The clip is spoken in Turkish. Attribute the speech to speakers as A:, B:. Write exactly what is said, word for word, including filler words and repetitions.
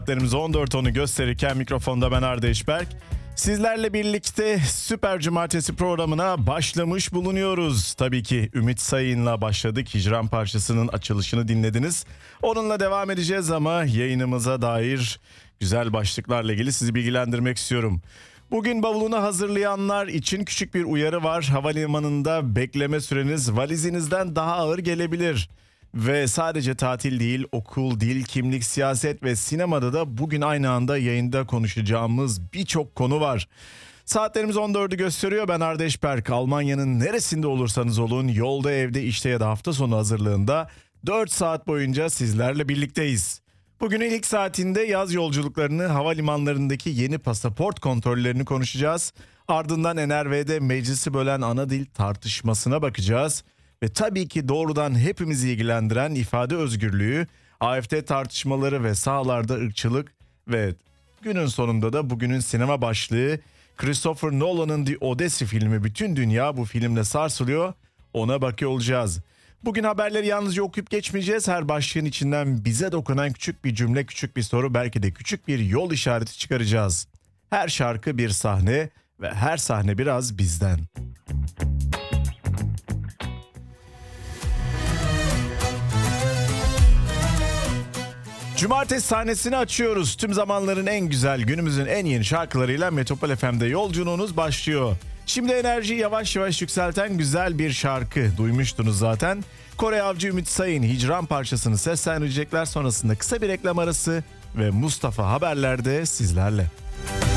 A: Saatlerimiz on dört onu gösterirken mikrofonda ben Arda İşberk. Sizlerle birlikte Süper Cumartesi programına başlamış bulunuyoruz. Tabii ki Ümit Sayın'la başladık. Hicran parçasının açılışını dinlediniz. Onunla devam edeceğiz ama yayınımıza dair güzel başlıklarla ilgili sizi bilgilendirmek istiyorum. Bugün bavulunu hazırlayanlar için küçük bir uyarı var. Havalimanında bekleme süreniz valizinizden daha ağır gelebilir. Ve sadece tatil değil, okul, dil, kimlik, siyaset ve sinemada da bugün aynı anda yayında konuşacağımız birçok konu var. Saatlerimiz on dördü gösteriyor. Ben Arda İşberk. Almanya'nın neresinde olursanız olun, yolda, evde, işte ya da hafta sonu hazırlığında dört saat boyunca sizlerle birlikteyiz. Bugünün ilk saatinde yaz yolculuklarını, havalimanlarındaki yeni pasaport kontrollerini konuşacağız. Ardından N R V'de meclisi bölen ana dil tartışmasına bakacağız. Ve tabii ki doğrudan hepimizi ilgilendiren ifade özgürlüğü, A F D tartışmaları ve sahalarda ırkçılık ve günün sonunda da bugünün sinema başlığı Christopher Nolan'ın The Odyssey filmi. Bütün dünya bu filmle sarsılıyor, ona bakıyor olacağız. Bugün haberleri yalnızca okuyup geçmeyeceğiz. Her başlığın içinden bize dokunan küçük bir cümle, küçük bir soru, belki de küçük bir yol işareti çıkaracağız. Her şarkı bir sahne ve her sahne biraz bizden. Cumartesi sahnesini açıyoruz. Tüm zamanların en güzel, günümüzün en yeni şarkılarıyla Metropol F M'de yolculuğunuz başlıyor. Şimdi enerjiyi yavaş yavaş yükselten güzel bir şarkı duymuştunuz zaten. Kore Avcı Ümit Sayın Hicran parçasını seslendirecekler, sonrasında kısa bir reklam arası ve Mustafa Haberler'de sizlerle.